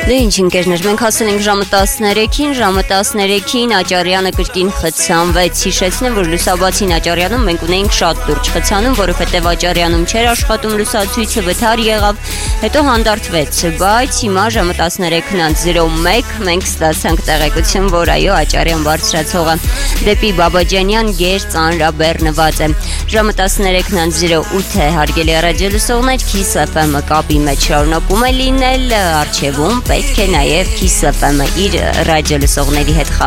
Ինչ ընկերներ, մենք հասել ենք ժամը 13-ին, Աճարյանը կրկին խցանվեց, հիշեցնեմ, որ լուսաբացին Աճարյանում մենք ունեինք շատ լուրջ խցանում, որովհետև Աճարյանում չէր աշխատում լուսացույցը, վթար եղավ, հետո հանդարտվեց, բայց հիմա ժամը 13:01 մենք ստացանք տեղեկություն, որ այո, Աճարյան բարձրացողը դեպի Բաբաջանյան գեր ծանրաբեռնված է։ Ժամը 13:08 հարգելի ռադիոլսողներ, Kiss FM-ը կապի մեջ շարունակում է լինել, առջևում պետք է նաև Kiss FM-ը իր ռադիոլսողների հետ